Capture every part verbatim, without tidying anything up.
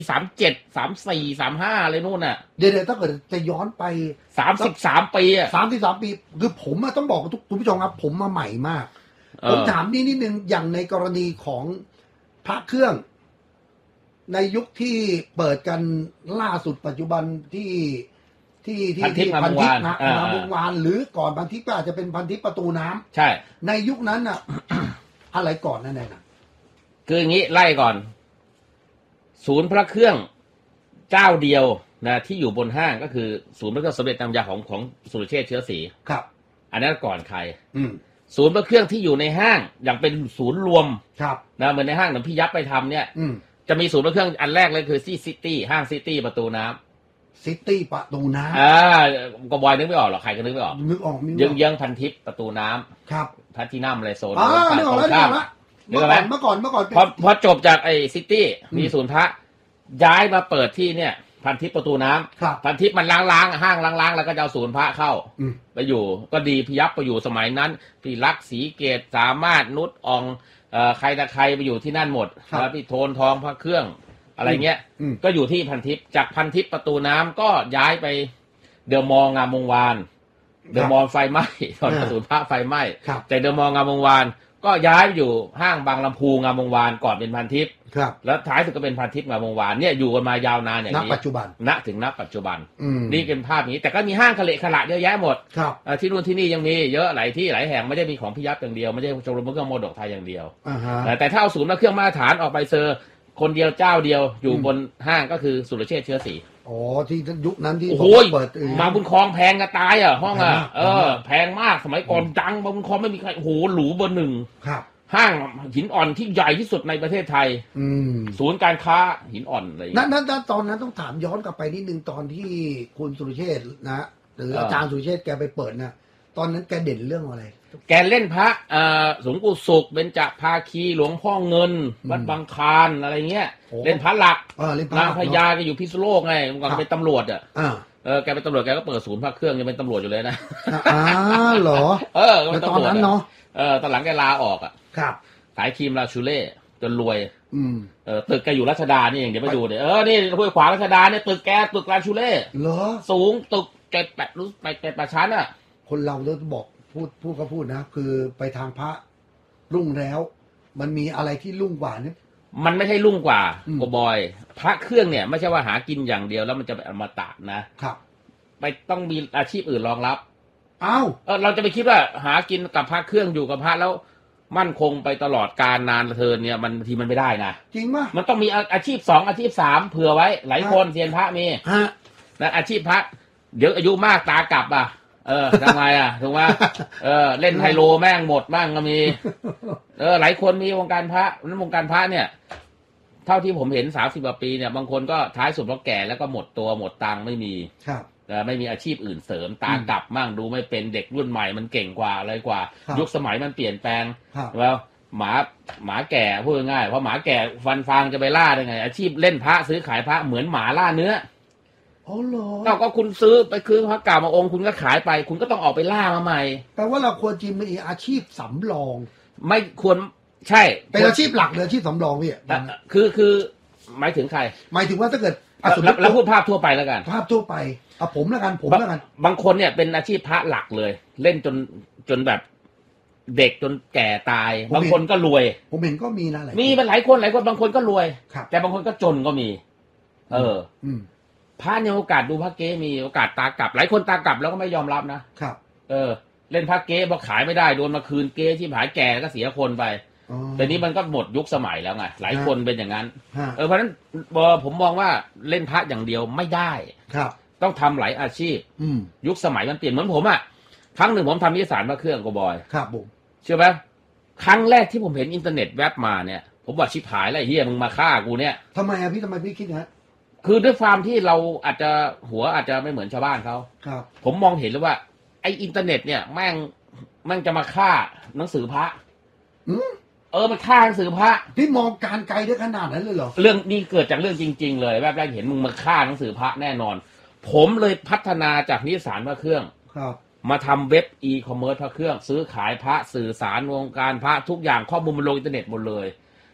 สามเจ็ดสามสี่สามห้าอะไรนู่นน่ะเดี๋ยวถ้าเกิดจะย้อนไปสามสิบสามปีอ่ะสามสิบสามปีคือผมต้องบอกทุกคุณผู้ชมครับผมมาใหม่มากผมถามนี่นิดนึงอย่างในกรณีของพระเครื่องในยุคที่เปิดกันล่าสุดปัจจุบันที่ที่ที่พันทิพย์งามวงวานงามวงวานหรือก่อนพันทิพย์ก็อาจจะเป็นพันทิพย์ประตูน้ำใช่ในยุคนั้นอ่ะ อะไรก่อนนั่นเองนะคืออย่างนี้ไล่ก่อนศูนย์พระเครื่องเจ้าเดียวนะที่อยู่บนห้างก็คือศูนย์พระเครื่องสมเด็จนางยาของของสุรเชษฐ์เชื้อศรีครับอันนั้นก่อนใครอืมศูนย์พระเครื่องที่อยู่ในห้างอย่างเป็นศูนย์รวมครับนะเหมือนในห้างหนังพี่ยับไปทำเนี่ยจะมีศูนย์พระเครื่องอันแรกเลยคือซีซิตี้ห้างซิตี้ประตูน้ำซิตี้ประตูน้ำอ่ากบอยนึกไม่ออกหรอกใครก็นึกไม่ออกนึกออกเยื้องเยื้องพันทิพย์ประตูน้ำครับพัทินัมอะไรโซนอ่านึกออกแล้วนึกออกแล้วเมื่อก่อนเมื่อก่อนเมื่อก่อนพอพอจบจากไอ้ซิตี้มีศูนย์พระย้ายมาเปิดที่เนี่ยพันทิพย์ประตูน้ำพันทิพย์มันล้างๆห้างล้างๆแล้วก็จะเอาศูนย์พระเข้าไปอยู่ก็ดีพิยับไปอยู่สมัยนั้นพี่ลักษ์ศรีเกตสามารถนุชอองเอ่อใครตะใครไปอยู่ที่นั่นหมดแล้วพี่โทนทองพระเครื่องอะไรเงี้ยก็อยู่ที่พันทิพย์จากพันทิพย์ประตูน้ำก็ย้ายไปเดอะมอลล์งามวงวานเดอะมอลล์ไฟไหม้ตอนศูนย์พระไฟไหม้แต่เดอะมอลล์งามวงวานก็ย้ายอยู่ห้างบางลำพูงามวงวานก่อนเป็นพันทิพย์แล้วท้ายสุดก็เป็นพันทิพย์งามวงวานเนี่ยอยู่กันมายาวนานอย่างนี้ณปัจจุบันณถึงณปัจจุบันนี่เป็นภาพนี้แต่ก็มีห้างขละขละเยอะแยะหมดที่นู่นที่นี่ยังมีเยอะหลายที่หลายแห่งไม่ได้มีของพิยับอย่างเดียวไม่ใช่ชมรมเครื่องมรดกไทยอย่างเดียวแต่ถ้าเอาศูนย์มาเครื่องมาตรฐานออกไปเซอร์คนเดียวเจ้าเดียวอยู่บนห้างก็คือสุรเชษฐ์เชื้อศรีอ๋อที่ยุคนั้นที่เปิดมาบุญคลองแพงกระตายอ่ะห้องอ่ะเออแพงมากสมัยก่อนดังมาบุญคลองไม่มีใครโอ้โหหรูเบอร์หนึ่งห้างหินอ่อนที่ใหญ่ที่สุดในประเทศไทยศูนย์การค้าหินอ่อนอะไรนั้นนั้นตอนนั้นต้องถามย้อนกลับไปนิดนึงตอนที่คุณสุรเชษฐ์นะหรืออาจารย์สุรเชษฐ์แกไปเปิดนะตอนนั้นแกเด่นเรื่องอะไรแกเล่นพระเอ่อสงฆ์กุศุกเบญจภาคีหลวงพ่อเงินวัดบางคลานอะไรเงี้ยเล่นพระหลักนางพญาแกอยู่พิษณุโลกไงเมื่อก่อนเป็นตำรวจอ่ะเออแกเป็นตำรวจแกก็เปิดศูนย์พระเครื่องยังเป็นตำรวจอยู่เลยนะอ๋อเหรอเออตอนนั้นเนาะเออตอนหลังแกลาออกอ่ะครับขายครีมลาชูเล่จนรวยเออตึกแกอยู่รัชดานี่เองเดี๋ยวไปดูเดี๋ยวเออนี่ห้วยขวางรัชดาเนี่ยตึกแกตึกลาชูเล่เหรอสูงตึกแกแปดรู้ไปแปดชั้นอ่ะคนเราต้องบอกพูดพูดก็พูดนะคือไปทางพระรุ่งแล้วมันมีอะไรที่รุ่งกว่านี่มันไม่ใช่รุ่งกว่าโกบอยพระเครื่องเนี่ยไม่ใช่ว่าหากินอย่างเดียวแล้วมันจะเป็นอมตะนะครับไปต้องมีอาชีพอื่นรองรับอ้าวเออเราจะไปคิดว่าหากินกับพระเครื่องอยู่กับพระแล้วมั่นคงไปตลอดการนานเทินเนี่ยมันทีมันไม่ได้นะจริงป่ะมันต้องมีอาชีพสองอาชีพสามเผื่อไว้หลายคนเซียนพระมีฮะนะอาชีพพระเดี๋ยวอายุมากตากลับอ่ะเออทำไงอ่ะถูกไหมเออเล่นไฮโลแม่งหมดบ้างก็มีเออหลายคนมีวงการพระนั้นวงการพระเนี่ยเท่าที่ผมเห็นสามสิบกว่าปีเนี่ยบางคนก็ท้ายสุดเพราะแก่แล้วก็หมดตัวหมดตังค์ไม่มีครับแต่ไม่มีอาชีพอื่นเสริมตากลับมั่งดูไม่เป็นเด็กรุ่นใหม่มันเก่งกว่าอะไรกว่ายุคสมัยมันเปลี่ยนแปลงแล้วหมาหมาแก่พูดง่ายเพราะหมาแก่ฟันฟางจะไปล่าได้ไงอาชีพเล่นพระซื้อขายพระเหมือนหมาล่าเนื้ออ๋อเหรอเราก็คุณซื้อไปคืนพระเก่ามาองค์คุณก็ขายไปคุณก็ต้องออกไปล่ามาใหม่แปลว่าเราควรจะมีอาชีพสำรองไม่ควรใช่เป็นอาชีพหลักหรืออาชีพสำรองพี่คือคือหมายถึงใครหมายถึงว่าถ้าเกิดแล้วพูดภาพทั่วไปแล้วกันภาพทั่วไปเอาผมแล้วกันผมแล้วกันบางคนเนี่ยเป็นอาชีพพระหลักเลยเล่นจนจนแบบเด็กจนแก่ตายบางคนก็รวยผมเห็นก็มีนะหลายมีเป็นหลายคนหลายคนบางคนก็รวยแต่บางคนก็จนก็มีเออพระเนี่ยโอกาสดูพระเก๊มีโอกาสตากลับหลายคนตากลับแล้วก็ไม่ยอมรับนะครับเออเล่นพระเก๊พอขายไม่ได้โดนมาคืนเก๊ที่หายแก่ก็เสียคนไปแต่นี้มันก็หมดยุคสมัยแล้วไงหลายคนเป็นอย่างนั้นเออเพราะฉะนั้นผมมองว่าเล่นพระอย่างเดียวไม่ได้ครับต้องทำหลายอาชีพยุคสมัยมันเปลี่ยนเหมือนผมอ่ะครั้งหนึ่งผมทำนิสสารพระเครื่องก็บอยครับผมเชื่อไหมครั้งแรกที่ผมเห็นอินเทอร์เน็ตแวบมาเนี่ยผมบอกชิบหายแล้วเฮียมึงมาฆ่ากูเนี่ยทำไมอ่ะพี่ทำไมพี่คิดฮะคือด้วยความที่เราอาจจะหัวอาจจะไม่เหมือนชาวบ้านเขาครับผมมองเห็นเลยว่าไออินเทอร์เน็ตเนี่ยแม่งแม่งจะมาฆ่าหนังสือพระอืมเออมันฆ่าหนังสือพระพี่มองการไกลได้ขนาดนั้นเลยเหรอเรื่องนี้เกิดจากเรื่องจริงๆเลยแวบแรกเห็นมึงมาฆ่าหนังสือพระแน่นอนผมเลยพัฒนาจากนิสสารพระเครื่องครับมาทำเว็บอีคอมเมิร์ซพระเครื่องซื้อขายพระสื่อสารวงการพระทุกอย่างข้อมูลมันลงอินเทอร์เน็ตหมดเลย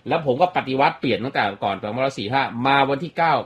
แล้วผมก็ปฏิวัติเปลี่ยนตั้งแต่ก่อนสองพันสี่ห้ามาวันที่เก้า